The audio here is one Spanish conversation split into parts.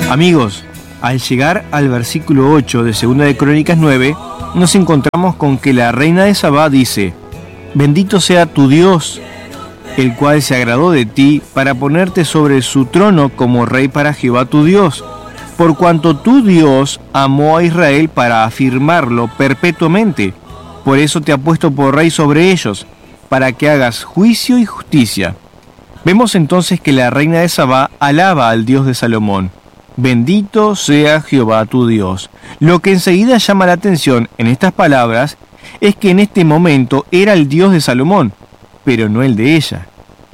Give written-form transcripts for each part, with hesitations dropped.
Amigos, al llegar al versículo 8 de 2 de Crónicas 9, nos encontramos con que la reina de Sabá dice: Bendito sea tu Dios, el cual se agradó de ti para ponerte sobre su trono como rey para Jehová tu Dios, por cuanto tu Dios amó a Israel para afirmarlo perpetuamente. Por eso te ha puesto por rey sobre ellos, para que hagas juicio y justicia. Vemos entonces que la reina de Sabá alaba al Dios de Salomón. Bendito sea Jehová tu Dios. Lo que enseguida llama la atención en estas palabras es que en este momento era el Dios de Salomón, pero no el de ella.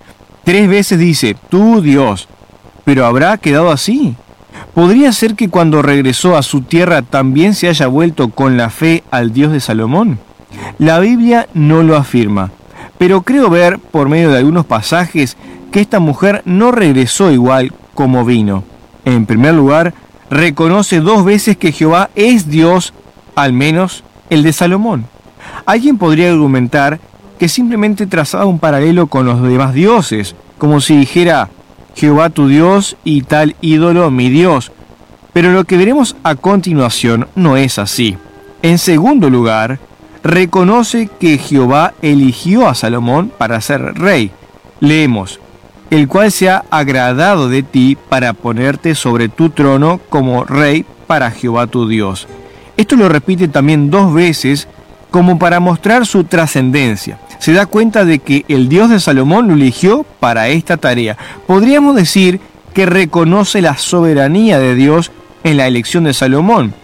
3 veces dice, tu Dios, pero ¿habrá quedado así? ¿Podría ser que cuando regresó a su tierra también se haya vuelto con la fe al Dios de Salomón? La Biblia no lo afirma, pero creo ver por medio de algunos pasajes que esta mujer no regresó igual como vino. En primer lugar, reconoce 2 veces que Jehová es Dios, al menos el de Salomón. Alguien podría argumentar que simplemente trazaba un paralelo con los demás dioses, como si dijera, Jehová tu Dios y tal ídolo mi Dios. Pero lo que veremos a continuación no es así. En segundo lugar, reconoce que Jehová eligió a Salomón para ser rey. Leemos, el cual se ha agradado de ti para ponerte sobre tu trono como rey para Jehová tu Dios. Esto lo repite también 2 veces como para mostrar su trascendencia. Se da cuenta de que el Dios de Salomón lo eligió para esta tarea. Podríamos decir que reconoce la soberanía de Dios en la elección de Salomón.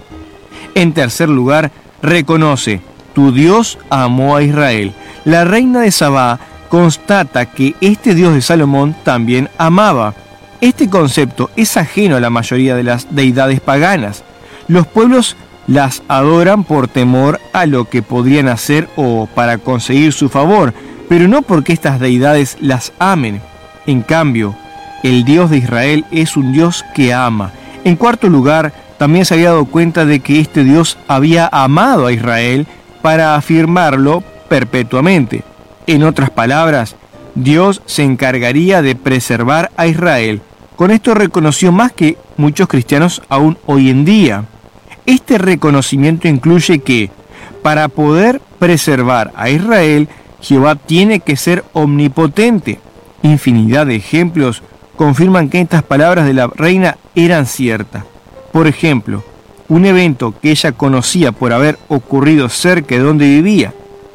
En tercer lugar, reconoce, tu Dios amó a Israel. La reina de Sabá constata que este Dios de Salomón también amaba. Este concepto es ajeno a la mayoría de las deidades paganas. Los pueblos las adoran por temor a lo que podrían hacer o para conseguir su favor, pero no porque estas deidades las amen. En cambio, el Dios de Israel es un Dios que ama. En cuarto lugar, también se había dado cuenta de que este Dios había amado a Israel para afirmarlo perpetuamente. En otras palabras, Dios se encargaría de preservar a Israel. Con esto reconoció más que muchos cristianos aún hoy en día. Este reconocimiento incluye que, para poder preservar a Israel, Jehová tiene que ser omnipotente. Infinidad de ejemplos confirman que estas palabras de la reina eran ciertas. Por ejemplo, un evento que ella conocía por haber ocurrido cerca de donde vivía.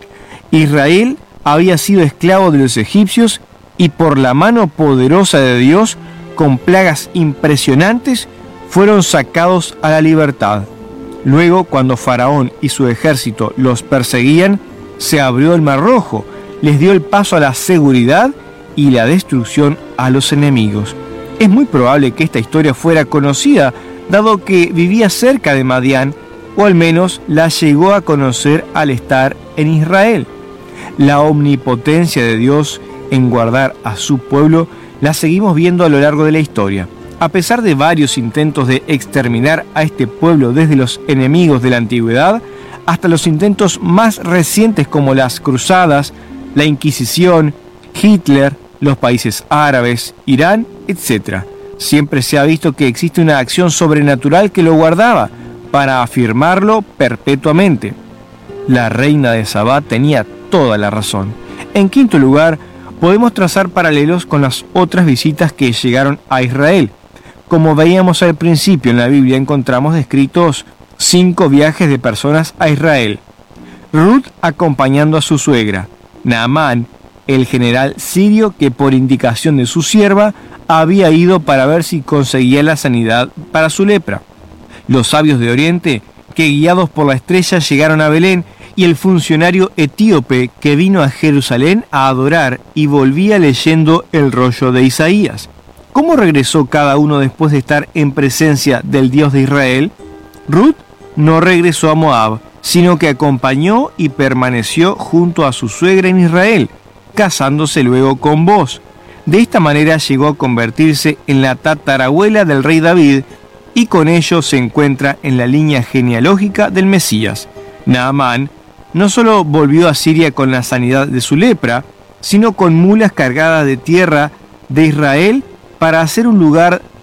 Israel había sido esclavo de los egipcios y por la mano poderosa de Dios, con plagas impresionantes, fueron sacados a la libertad. Luego, cuando Faraón y su ejército los perseguían, se abrió el Mar Rojo, les dio el paso a la seguridad y la destrucción a los enemigos. Es muy probable que esta historia fuera conocida, dado que vivía cerca de Madián, o al menos la llegó a conocer al estar en Israel. La omnipotencia de Dios en guardar a su pueblo la seguimos viendo a lo largo de la historia. A pesar de varios intentos de exterminar a este pueblo desde los enemigos de la antigüedad hasta los intentos más recientes como las cruzadas, la Inquisición, Hitler, los países árabes, Irán, etc. Siempre se ha visto que existe una acción sobrenatural que lo guardaba para afirmarlo perpetuamente. La reina de Sabá tenía toda la razón. En quinto lugar, podemos trazar paralelos con las otras visitas que llegaron a Israel. Como veíamos al principio en la Biblia, encontramos descritos 5 viajes de personas a Israel. Ruth acompañando a su suegra, Naamán, el general sirio que por indicación de su sierva había ido para ver si conseguía la sanidad para su lepra. Los sabios de Oriente que guiados por la estrella llegaron a Belén, y el funcionario etíope que vino a Jerusalén a adorar y volvía leyendo el rollo de Isaías. ¿Cómo regresó cada uno después de estar en presencia del Dios de Israel? Ruth no regresó a Moab, sino que acompañó y permaneció junto a su suegra en Israel, casándose luego con Booz. De esta manera llegó a convertirse en la tatarabuela del rey David, y con ello se encuentra en la línea genealógica del Mesías. Naamán no solo volvió a Siria con la sanidad de su lepra, sino con mulas cargadas de tierra de Israel para hacer un lugar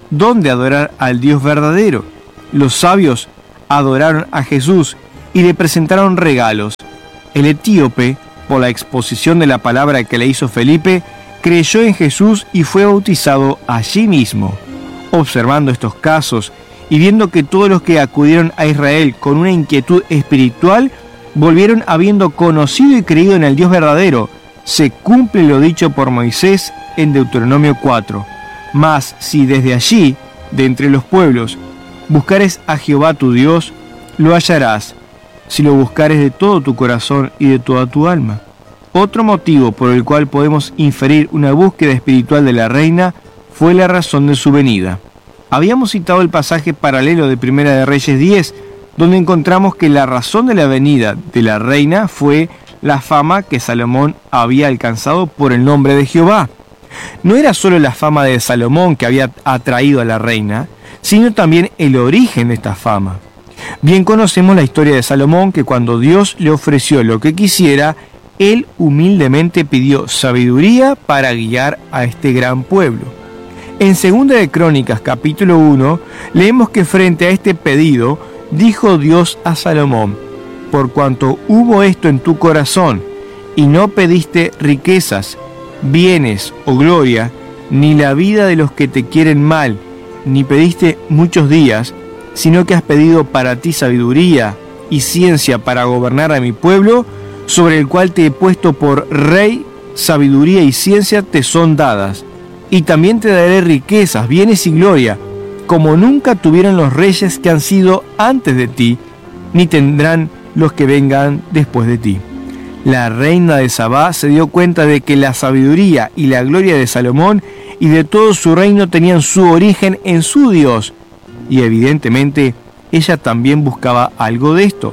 dónde adorar al Dios verdadero. Los sabios adoraron a Jesús y le presentaron regalos. El etíope, por la exposición de la palabra que le hizo Felipe, creyó en Jesús y fue bautizado allí mismo. Observando estos casos y viendo que todos los que acudieron a Israel con una inquietud espiritual volvieron habiendo conocido y creído en el Dios verdadero, se cumple lo dicho por Moisés en Deuteronomio 4. Mas si desde allí, de entre los pueblos, buscares a Jehová tu Dios, lo hallarás, si lo buscares de todo tu corazón y de toda tu alma. Otro motivo por el cual podemos inferir una búsqueda espiritual de la reina fue la razón de su venida. Habíamos citado el pasaje paralelo de Primera de Reyes 10, donde encontramos que la razón de la venida de la reina fue la fama que Salomón había alcanzado por el nombre de Jehová. No era solo la fama de Salomón que había atraído a la reina, sino también el origen de esta fama. Bien conocemos la historia de Salomón, que cuando Dios le ofreció lo que quisiera, él humildemente pidió sabiduría para guiar a este gran pueblo. En 2 de Crónicas, capítulo 1, leemos que frente a este pedido, dijo Dios a Salomón: por cuanto hubo esto en tu corazón, y no pediste riquezas, bienes o gloria, ni la vida de los que te quieren mal, ni pediste muchos días, sino que has pedido para ti sabiduría y ciencia para gobernar a mi pueblo, sobre el cual te he puesto por rey, sabiduría y ciencia te son dadas. Y también te daré riquezas, bienes y gloria, como nunca tuvieron los reyes que han sido antes de ti, ni tendrán los que vengan después de ti. La reina de Sabá se dio cuenta de que la sabiduría y la gloria de Salomón y de todo su reino tenían su origen en su Dios, y evidentemente ella también buscaba algo de esto.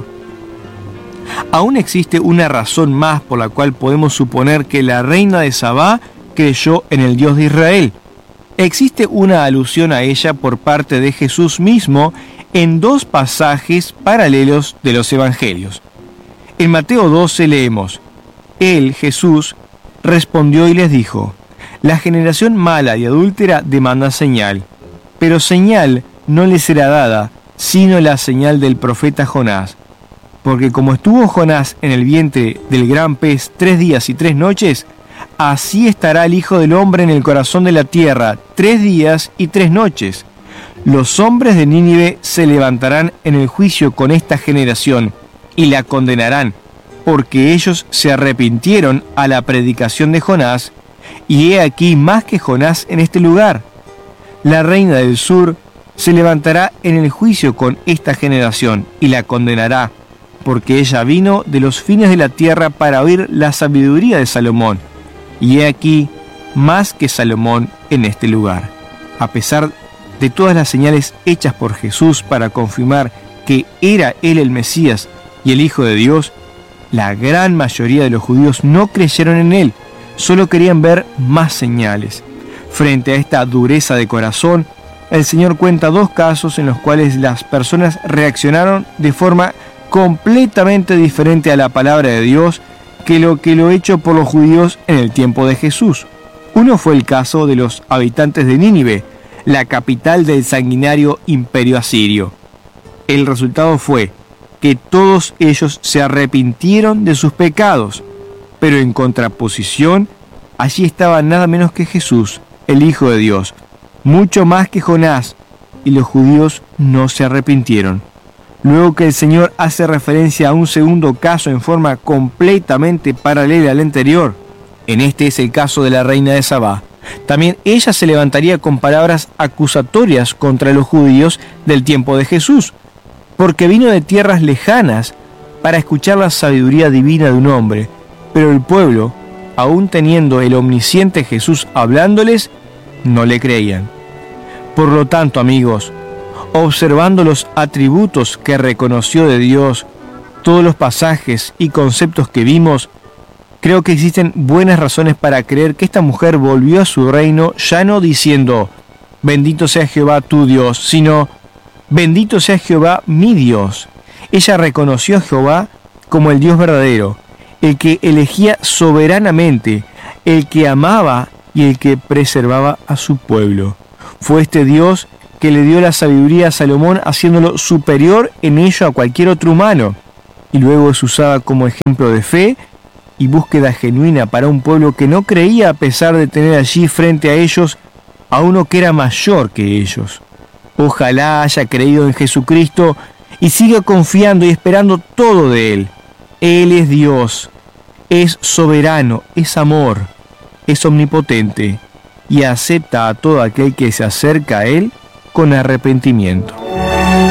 Aún existe una razón más por la cual podemos suponer que la reina de Sabá creyó en el Dios de Israel. Existe una alusión a ella por parte de Jesús mismo en dos pasajes paralelos de los Evangelios. En Mateo 12 leemos: Él, Jesús, respondió y les dijo: la generación mala y adúltera demanda señal, pero señal no le será dada, sino la señal del profeta Jonás. Porque como estuvo Jonás en el vientre del gran pez 3 días y 3 noches, así estará el Hijo del Hombre en el corazón de la tierra 3 días y 3 noches. Los hombres de Nínive se levantarán en el juicio con esta generación y la condenarán, porque ellos se arrepintieron a la predicación de Jonás, y he aquí más que Jonás en este lugar. La reina del sur se levantará en el juicio con esta generación y la condenará, porque ella vino de los fines de la tierra para oír la sabiduría de Salomón, y he aquí más que Salomón en este lugar. A pesar de todas las señales hechas por Jesús para confirmar que era él el Mesías y el Hijo de Dios, la gran mayoría de los judíos no creyeron en él, solo querían ver más señales. Frente a esta dureza de corazón, el Señor cuenta 2 casos en los cuales las personas reaccionaron de forma completamente diferente a la palabra de Dios que lo hecho por los judíos en el tiempo de Jesús. Uno fue el caso de los habitantes de Nínive, la capital del sanguinario imperio asirio. El resultado fue que todos ellos se arrepintieron de sus pecados, pero en contraposición, allí estaba nada menos que Jesús, el Hijo de Dios, mucho más que Jonás, y los judíos no se arrepintieron. Luego que el Señor hace referencia a un segundo caso en forma completamente paralela al anterior, en este es el caso de la reina de Sabá. También ella se levantaría con palabras acusatorias contra los judíos del tiempo de Jesús, porque vino de tierras lejanas para escuchar la sabiduría divina de un hombre, pero el pueblo, aún teniendo el omnisciente Jesús hablándoles, no le creían. Por lo tanto, amigos, observando los atributos que reconoció de Dios, todos los pasajes y conceptos que vimos, creo que existen buenas razones para creer que esta mujer volvió a su reino ya no diciendo: bendito sea Jehová tu Dios, sino bendito sea Jehová mi Dios. Ella reconoció a Jehová como el Dios verdadero, el que elegía soberanamente, el que amaba y el que preservaba a su pueblo. Fue este Dios que le dio la sabiduría a Salomón, haciéndolo superior en ello a cualquier otro humano, y luego es usada como ejemplo de fe y búsqueda genuina para un pueblo que no creía, a pesar de tener allí frente a ellos a uno que era mayor que ellos. Ojalá haya creído en Jesucristo y siga confiando y esperando todo de Él. Él es Dios, es soberano, es amor, es omnipotente y acepta a todo aquel que se acerca a Él con arrepentimiento.